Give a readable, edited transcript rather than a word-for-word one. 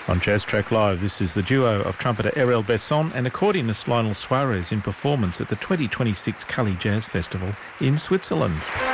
On Jazz Track Live, this is the duo of trumpeter Errol Besson and accordionist Lionel Suarez in performance at the 2026 Cully Jazz Festival in Switzerland.